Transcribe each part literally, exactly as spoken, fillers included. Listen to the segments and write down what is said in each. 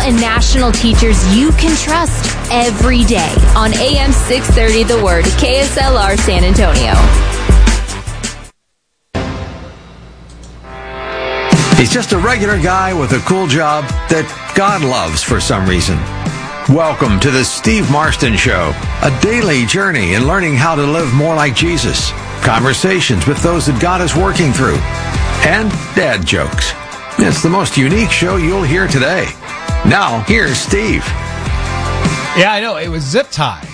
and national teachers you can trust every day on A M six thirty The Word, K S L R San Antonio. He's just a regular guy with a cool job that God loves for some reason. Welcome to the Steve Marston Show, a daily journey in learning how to live more like Jesus, conversations with those that God is working through, and dad jokes. It's the most unique show you'll hear today. Now, here's Steve. Yeah, I know. It was zip ties.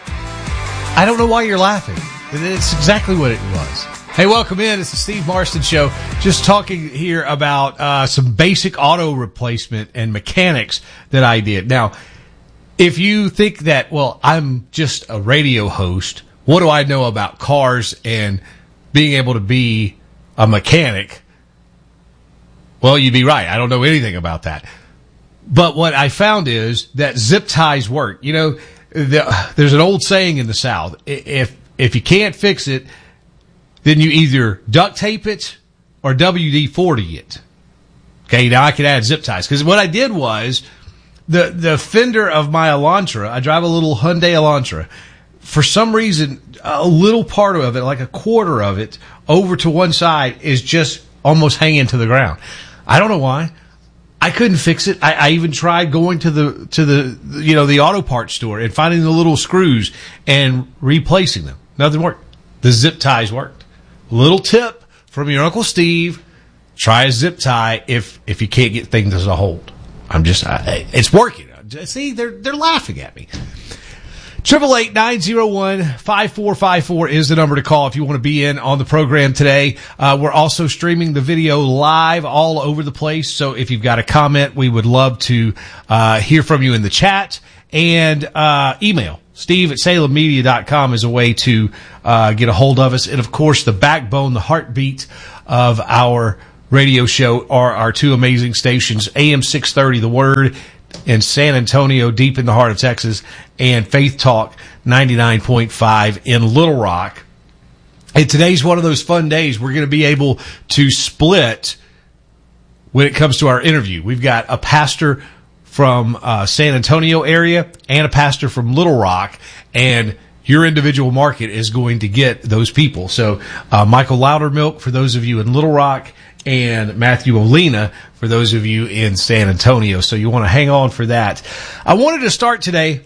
I don't know why you're laughing. It's exactly what it was. Hey, welcome in. It's the Steve Marston Show. Just talking here about uh, some basic auto replacement and mechanics that I did. Now, if you think that, well, I'm just a radio host, what do I know about cars and being able to be a mechanic? Well, you'd be right. I don't know anything about that. But what I found is that zip ties work. You know, the, there's an old saying in the South. If if you can't fix it, then you either duct tape it or W D forty it. Okay, now I could add zip ties. Because what I did was, the the fender of my Elantra, I drive a little Hyundai Elantra, for some reason, a little part of it, like a quarter of it, over to one side is just almost hanging to the ground. I don't know why. I couldn't fix it. I, I even tried going to the to the you know the auto parts store and finding the little screws and replacing them. Nothing worked. The zip ties worked. Little tip from your Uncle Steve: try a zip tie if if you can't get things as a hold. I'm just I, it's working. See, they're they're laughing at me. Triple eight nine zero one five four five four is the number to call if you want to be in on the program today. Uh, we're also streaming the video live all over the place. So if you've got a comment, we would love to uh, hear from you in the chat, and uh, email Steve at Salem Media dot com is a way to uh, get a hold of us. And of course, the backbone, the heartbeat of our radio show are our two amazing stations, A M six thirty The Word in San Antonio, deep in the heart of Texas, and Faith Talk ninety-nine point five in Little Rock. And today's one of those fun days. We're going to be able to split when it comes to our interview. We've got a pastor from uh, San Antonio area and a pastor from Little Rock, and your individual market is going to get those people. So uh, Michael Loudermilk for those of you in Little Rock, and Matthew Olina for those of you in San Antonio. So you want to hang on for that. I wanted to start today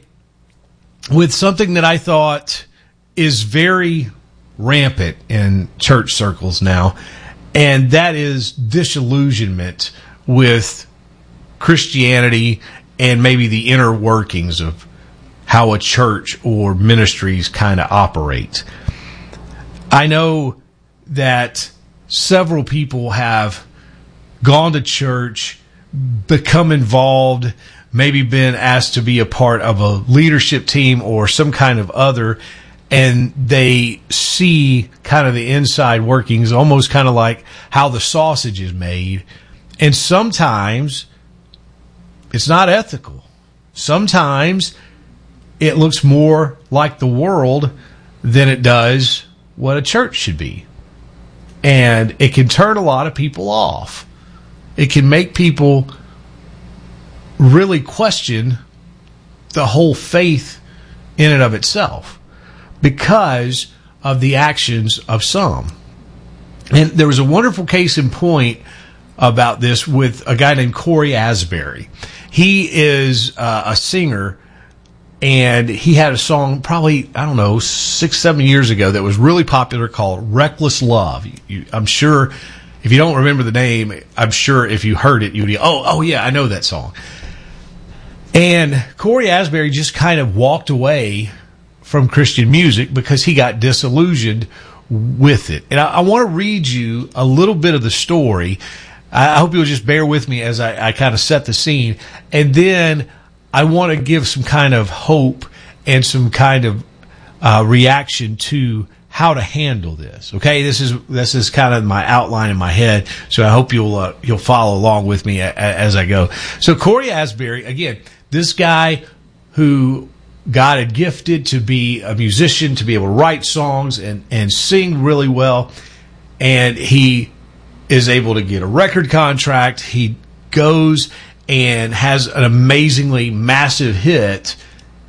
with something that I thought is very rampant in church circles now, and that is disillusionment with Christianity and maybe the inner workings of how a church or ministries kind of operate. I know that several people have gone to church, become involved, maybe been asked to be a part of a leadership team or some kind of other, and they see kind of the inside workings, almost kind of like how the sausage is made. And sometimes it's not ethical. Sometimes it looks more like the world than it does what a church should be. And it can turn a lot of people off. It can make people really question the whole faith in and of itself because of the actions of some. And there was a wonderful case in point about this with a guy named Cory Asbury. He is uh, a singer, and he had a song probably, I don't know, six, seven years ago that was really popular called Reckless Love. You, you, I'm sure if you don't remember the name, I'm sure if you heard it, you'd be, oh, oh yeah, I know that song. And Cory Asbury just kind of walked away from Christian music because he got disillusioned with it. And I, I want to read you a little bit of the story. I, I hope you'll just bear with me as I, I kind of set the scene. And then I want to give some kind of hope and some kind of uh, reaction to how to handle this. Okay, this is this is kind of my outline in my head, so I hope you'll uh, you'll follow along with me a, a, as I go. So Cory Asbury, again, this guy who God had gifted to be a musician, to be able to write songs and and sing really well, and he is able to get a record contract. He goes and has an amazingly massive hit,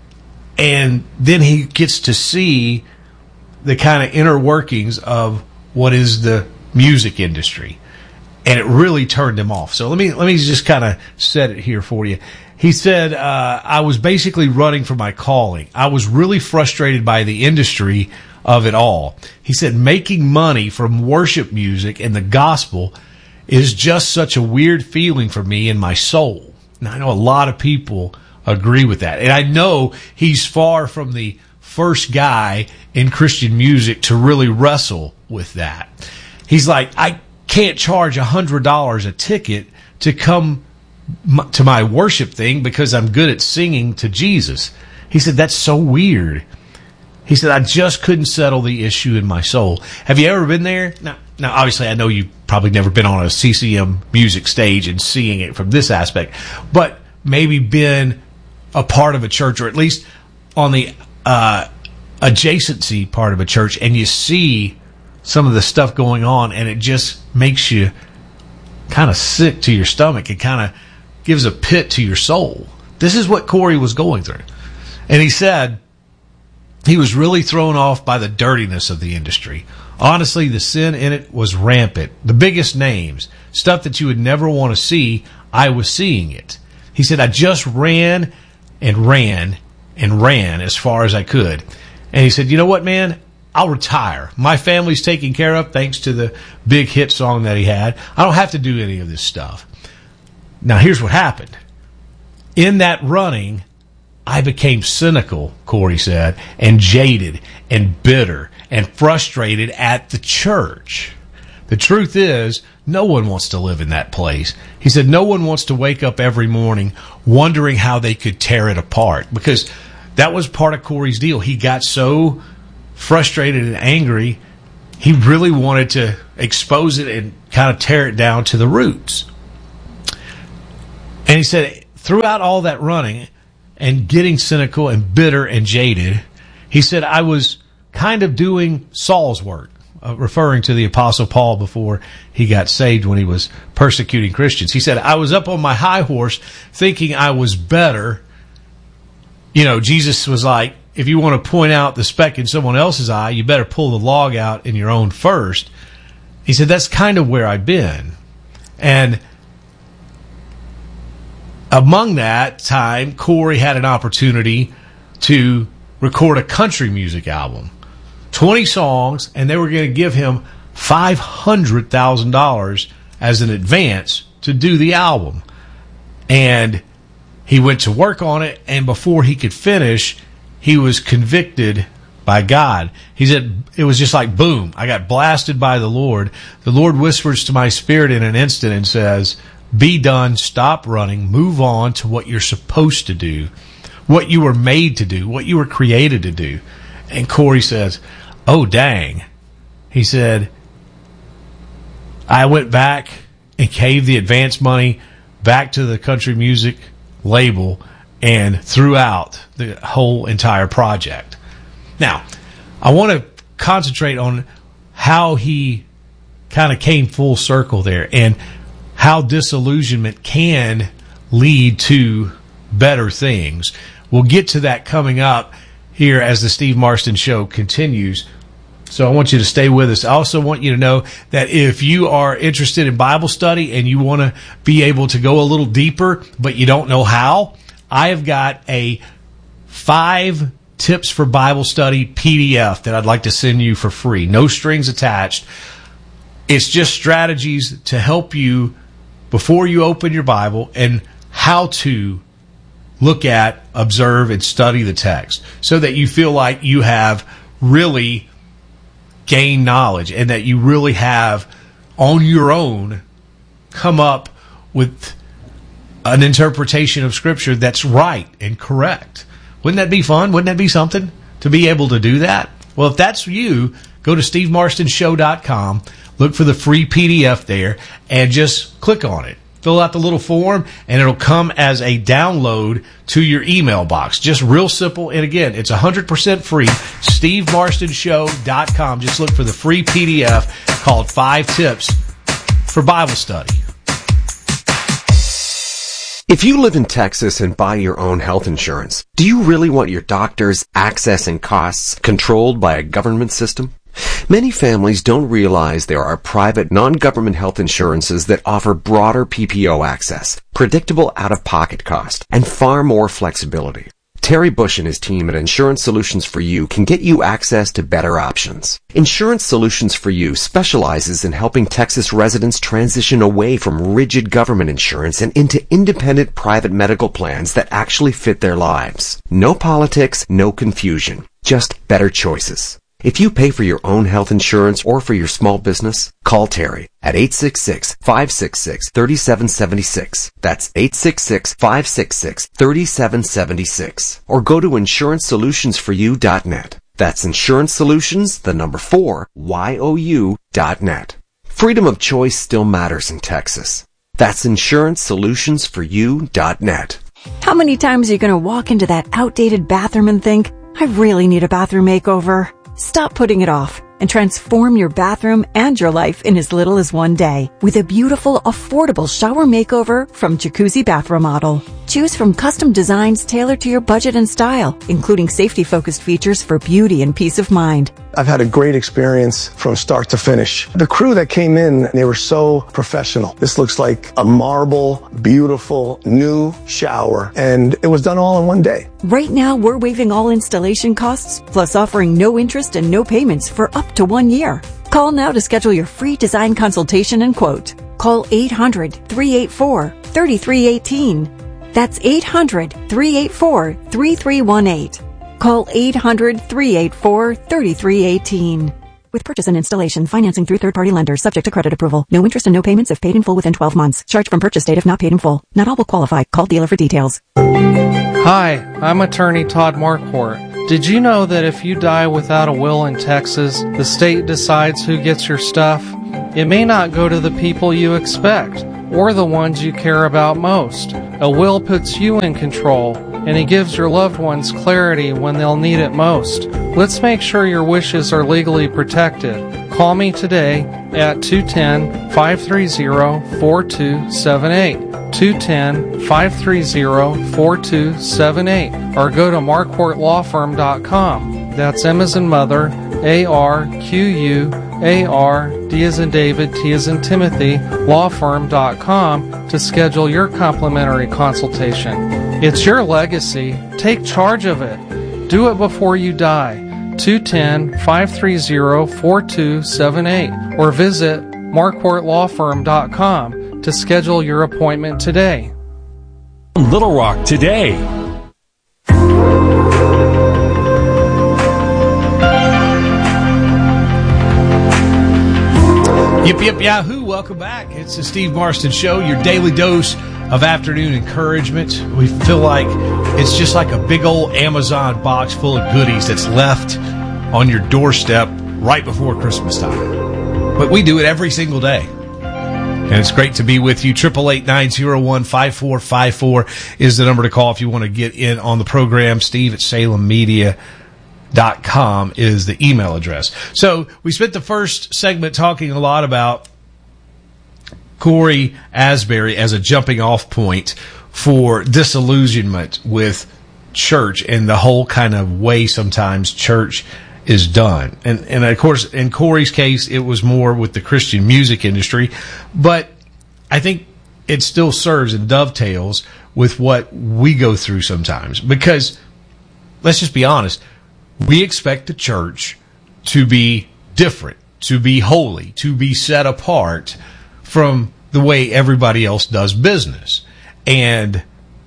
and then he gets to see the kind of inner workings of what is the music industry, and it really turned him off. So let me let me just kind of set it here for you. He said, uh, I was basically running for my calling. I was really frustrated by the industry of it all. He said, making money from worship music and the gospel is just such a weird feeling for me in my soul. Now, I know a lot of people agree with that. And I know he's far from the first guy in Christian music to really wrestle with that. He's like, I can't charge one hundred dollars a ticket to come to my worship thing because I'm good at singing to Jesus. He said, that's so weird. He said, I just couldn't settle the issue in my soul. Have you ever been there? Now, now obviously, I know you've probably never been on a C C M music stage and seeing it from this aspect, but maybe been a part of a church, or at least on the uh, adjacency part of a church, and you see some of the stuff going on, and it just makes you kind of sick to your stomach. It kind of gives a pit to your soul. This is what Corey was going through. And he said he was really thrown off by the dirtiness of the industry. Honestly, the sin in it was rampant. The biggest names, stuff that you would never want to see, I was seeing it. He said, I just ran and ran and ran as far as I could. And he said, you know what, man? I'll retire. My family's taken care of thanks to the big hit song that he had. I don't have to do any of this stuff. Now, here's what happened. In that running, I became cynical, Corey said, and jaded and bitter and frustrated at the church. The truth is, no one wants to live in that place. He said no one wants to wake up every morning wondering how they could tear it apart, because that was part of Corey's deal. He got so frustrated and angry, he really wanted to expose it and kind of tear it down to the roots. And he said throughout all that running and getting cynical and bitter and jaded, he said, I was kind of doing Saul's work, uh, referring to the Apostle Paul before he got saved when he was persecuting Christians. He said, I was up on my high horse thinking I was better. You know, Jesus was like, if you want to point out the speck in someone else's eye, you better pull the log out in your own first. He said, that's kind of where I've been. And among that time, Corey had an opportunity to record a country music album. twenty songs, and they were going to give him five hundred thousand dollars as an advance to do the album. And he went to work on it, and before he could finish, he was convicted by God. He said, it was just like, boom, I got blasted by the Lord. The Lord whispers to my spirit in an instant and says, be done, stop running, move on to what you're supposed to do, what you were made to do, what you were created to do. And Corey says, oh, dang. He said, I went back and gave the advance money back to the country music label and threw out the whole entire project. Now, I want to concentrate on how he kind of came full circle there and how disillusionment can lead to better things. We'll get to that coming up here as the Steve Marston Show continues. So I want you to stay with us. I also want you to know that if you are interested in Bible study and you want to be able to go a little deeper, but you don't know how, I have got a five tips for Bible study P D F that I'd like to send you for free. No strings attached. It's just strategies to help you before you open your Bible and how to look at, observe, and study the text so that you feel like you have really gained knowledge and that you really have on your own come up with an interpretation of Scripture that's right and correct. Wouldn't that be fun? Wouldn't that be something to be able to do that? Well, if that's you, go to steve marston show dot com, look for the free P D F there, and just click on it. Fill out the little form, and it'll come as a download to your email box. Just real simple. And again, it's one hundred percent free. steve marston show dot com. Just look for the free P D F called Five Tips for Bible Study. If you live in Texas and buy your own health insurance, do you really want your doctors' access and costs controlled by a government system? Many families don't realize there are private, non-government health insurances that offer broader P P O access, predictable out-of-pocket cost, and far more flexibility. Terry Bush and his team at Insurance Solutions for You can get you access to better options. Insurance Solutions for You specializes in helping Texas residents transition away from rigid government insurance and into independent private medical plans that actually fit their lives. No politics, no confusion, just better choices. If you pay for your own health insurance or for your small business, call Terry at eight six six, five six six, three seven seven six. That's eight six six, five six six, three seven seven six. Or go to insurance solutions for you dot net. That's Insurance Solutions, the number four, Y O U dot net. Freedom of choice still matters in Texas. That's insurance solutions for you dot net. How many times are you going to walk into that outdated bathroom and think, I really need a bathroom makeover? Stop putting it off and transform your bathroom and your life in as little as one day with a beautiful, affordable shower makeover from Jacuzzi Bath Remodel. Choose from custom designs tailored to your budget and style, including safety-focused features for beauty and peace of mind. I've had a great experience from start to finish. The crew that came in, they were so professional. This looks like a marble, beautiful, new shower, and it was done all in one day. Right now, we're waiving all installation costs, plus offering no interest and no payments for up to one year. Call now to schedule your free design consultation and quote. Call eight hundred, three eight four, three three one eight. That's eight hundred, three eight four, three three one eight. Call eight hundred, three eight four, three three one eight. With purchase and installation, financing through third-party lenders, subject to credit approval. No interest and no payments if paid in full within twelve months. Charge from purchase date if not paid in full. Not all will qualify. Call dealer for details. Hi, I'm attorney Todd Marquardt. Did you know that if you die without a will in Texas, the state decides who gets your stuff? It may not go to the people you expect, or the ones you care about most. A will puts you in control, and it gives your loved ones clarity when they'll need it most. Let's make sure your wishes are legally protected. Call me today at two one zero, five three zero, four two seven eight. two one zero, five three zero, four two seven eight, or go to marquardt law firm dot com. That's M as in mother, A R Q U A R, D as in David, T as in Timothy, law firm dot com to schedule your complimentary consultation. It's your legacy. Take charge of it. Do it before you die. two one zero, five three zero, four two seven eight, or visit marquardt law firm dot com to schedule your appointment today. Little Rock today. Yip, yip, yahoo. Welcome back. It's the Steve Marston Show, your daily dose of afternoon encouragement. We feel like it's just like a big old Amazon box full of goodies that's left on your doorstep right before Christmas time. But we do it every single day. And it's great to be with you. eight eight eight, nine zero one, five four five four is the number to call if you want to get in on the program. Steve at salem media dot com is the email address. So we spent the first segment talking a lot about Cory Asbury as a jumping off point for disillusionment with church and the whole kind of way sometimes church is done. And and of course, in Cory's case, it was more with the Christian music industry, but I think it still serves and dovetails with what we go through sometimes. Because, let's just be honest, we expect the church to be different, to be holy, to be set apart from the way everybody else does business. And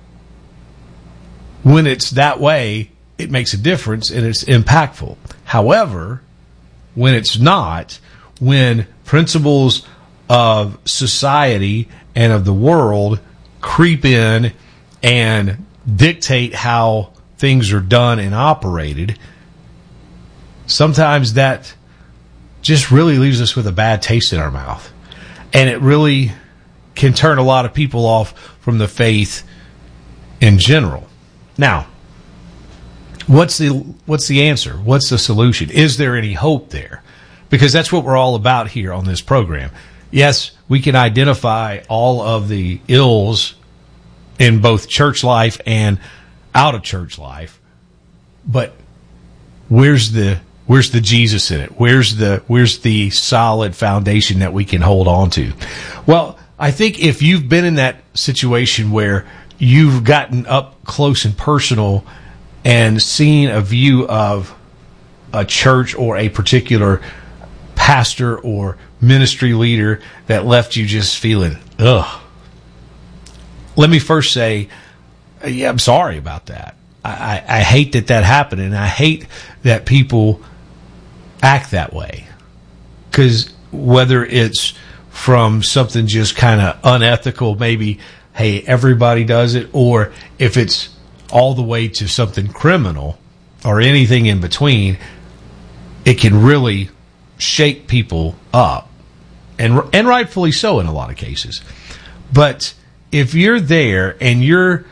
when it's that way, it makes a difference and it's impactful. However, when it's not, when principles of society and of the world creep in and dictate how things are done and operated, sometimes that just really leaves us with a bad taste in our mouth. And it really can turn a lot of people off from the faith in general. Now, what's the what's the answer? What's the solution? Is there any hope there? Because that's what we're all about here on this program. Yes, we can identify all of the ills in both church life and out of church life. But where's the where's the Jesus in it? Where's the where's the solid foundation that we can hold on to? Well, I think if you've been in that situation where you've gotten up close and personal and seen a view of a church or a particular pastor or ministry leader that left you just feeling, ugh. Let me first say, yeah, I'm sorry about that. I, I, I hate that that happened, and I hate that people act that way. Because whether it's from something just kind of unethical, maybe, hey, everybody does it, or if it's all the way to something criminal or anything in between, it can really shake people up, and and rightfully so in a lot of cases. But if you're there and you're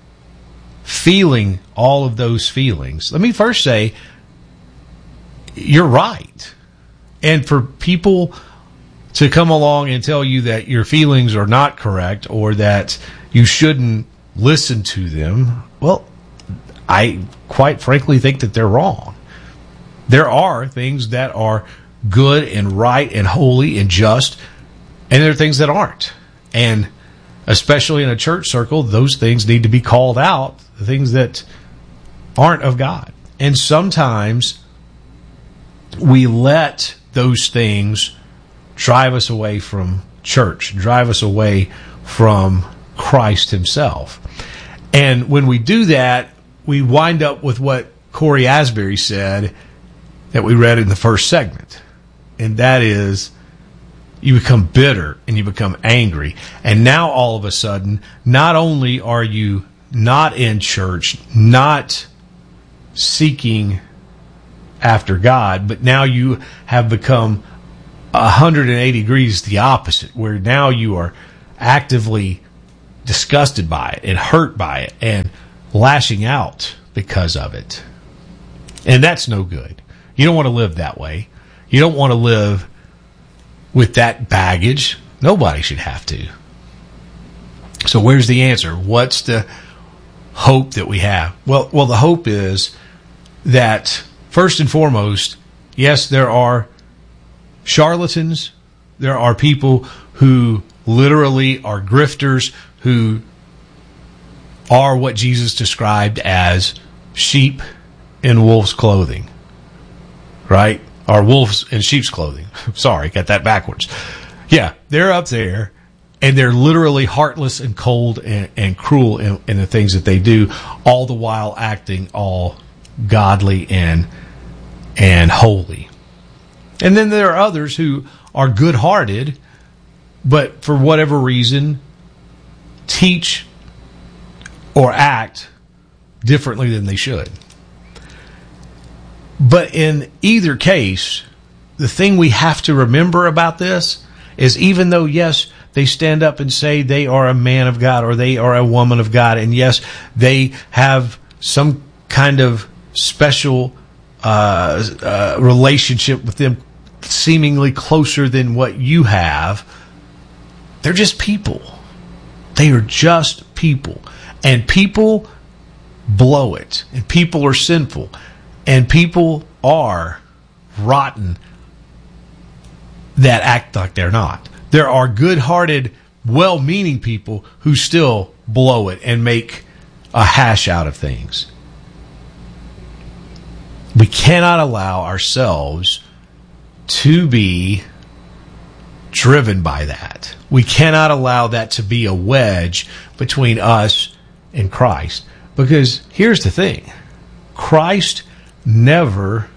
feeling all of those feelings, let me first say, you're right. And for people to come along and tell you that your feelings are not correct or that you shouldn't listen to them, well, I quite frankly think that they're wrong. There are things that are good and right and holy and just, and there are things that aren't. And especially in a church circle, those things need to be called out, the things that aren't of God. And sometimes we let those things drive us away from church, drive us away from Christ himself. And when we do that, we wind up with what Corey Asbury said that we read in the first segment. And that is, you become bitter and you become angry. And now all of a sudden, not only are you not in church, not seeking after God, but now you have become one hundred eighty degrees the opposite, where now you are actively disgusted by it and hurt by it and lashing out because of it. And that's no good. You don't want to live that way. You don't want to live with that baggage. Nobody should have to. So where's the answer? What's the hope that we have? Well, well, the hope is that first and foremost, yes, there are charlatans. There are people who literally are grifters, who are what Jesus described as sheep in wolves' clothing, right? Or wolves in sheep's clothing. Sorry, got that backwards. Yeah, they're up there, and they're literally heartless and cold and, and cruel in, in the things that they do, all the while acting all godly and and holy. And then there are others who are good-hearted, but for whatever reason, teach or act differently than they should. But in either case, the thing we have to remember about this is, even though, yes, they stand up and say they are a man of God or they are a woman of God, and yes, they have some kind of special uh, uh, relationship with them, seemingly closer than what you have, they're just people. They are just people. And people blow it. And people are sinful. And people are rotten that act like they're not. There are good-hearted, well-meaning people who still blow it and make a hash out of things. We cannot allow ourselves to be driven by that. We cannot allow that to be a wedge between us and Christ. Because here's the thing. Christ never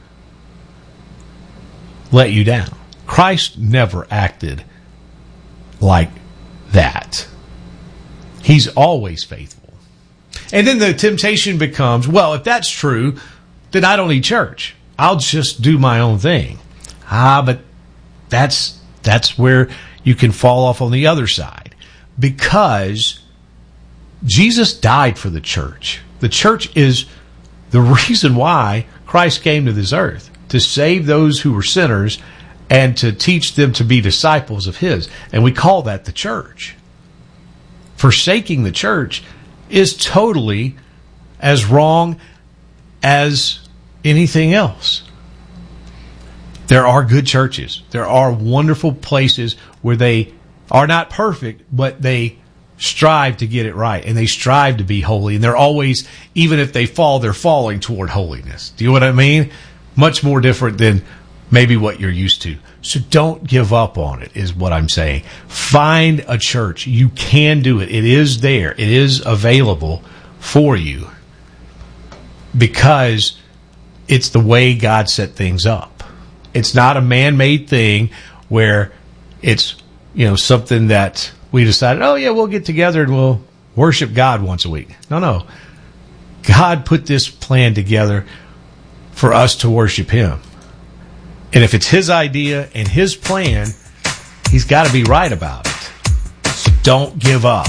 let you down. Christ never acted like that. He's always faithful. And then the temptation becomes, well, if that's true, then I don't need church. I'll just do my own thing. Ah, but that's that's where you can fall off on the other side. Because Jesus died for the church. The church is the reason why Christ came to this earth, to save those who were sinners and to teach them to be disciples of his. And we call that the church. Forsaking the church is totally as wrong as anything else. There are good churches. There are wonderful places where they are not perfect, but they strive to get it right, and they strive to be holy, and they're always, even if they fall, they're falling toward holiness. Do you know what I mean? Much more different than maybe what you're used to. So don't give up on it, is what I'm saying. Find a church. You can do it. It is there. It is available for you because it's the way God set things up. It's not a man-made thing where it's, you know, something that we decided, oh, yeah, we'll get together and we'll worship God once a week. No, no. God put this plan together for us to worship Him. And if it's His idea and His plan, He's got to be right about it. So don't give up.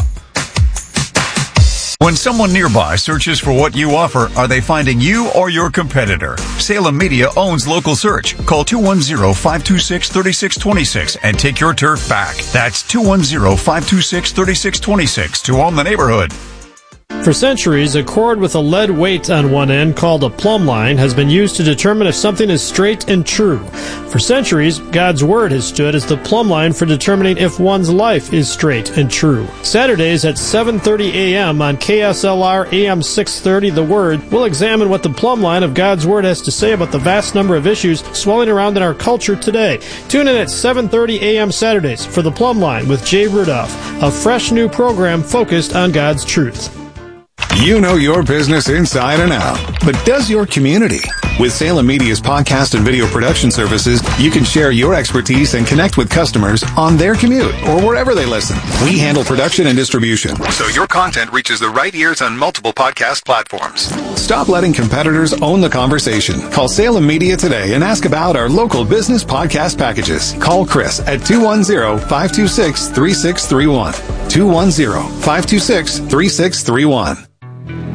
When someone nearby searches for what you offer, are they finding you or your competitor? Salem Media owns local search. Call two one zero, five two six, three six two six and take your turf back. That's two one zero, five two six, three six two six to own the neighborhood. For centuries, a cord with a lead weight on one end called a plumb line has been used to determine if something is straight and true. For centuries, God's Word has stood as the plumb line for determining if one's life is straight and true. Saturdays at seven thirty a.m. on K S L R A M six thirty, The Word, we'll examine what the plumb line of God's Word has to say about the vast number of issues swelling around in our culture today. Tune in at seven thirty a.m. Saturdays for The Plumb Line with Jay Rudolph, a fresh new program focused on God's truth. You know your business inside and out, but does your community? With Salem Media's podcast and video production services, you can share your expertise and connect with customers on their commute or wherever they listen. We handle production and distribution, so your content reaches the right ears on multiple podcast platforms. Stop letting competitors own the conversation. Call Salem Media today and ask about our local business podcast packages. Call Chris at two one zero, five two six, three six three one. two one zero, five two six, three six three one.